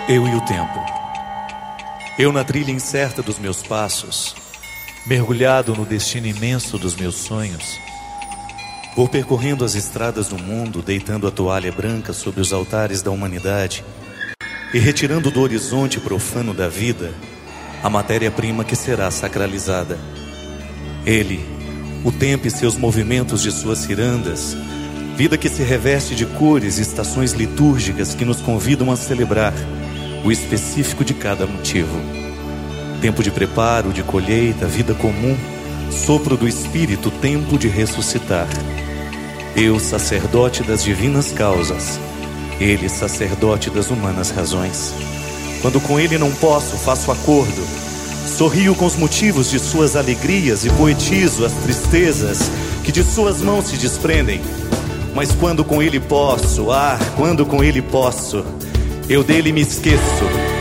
Eu e o tempo. Eu na trilha incerta dos meus passos, mergulhado no destino imenso dos meus sonhos, vou percorrendo as estradas do mundo, deitando a toalha branca sobre os altares da humanidade e retirando do horizonte profano da vida a matéria-prima que será sacralizada. Ele, o tempo e seus movimentos de suas cirandas, vida que se reveste de cores e estações litúrgicas que nos convidam a celebrar o específico de cada motivo. Tempo de preparo, de colheita, vida comum, sopro do espírito, tempo de ressuscitar. Eu, sacerdote das divinas causas, ele, sacerdote das humanas razões. Quando com ele não posso, faço acordo, sorrio com os motivos de suas alegrias e poetizo as tristezas que de suas mãos se desprendem. Mas quando com ele posso, quando com ele posso, eu dele me esqueço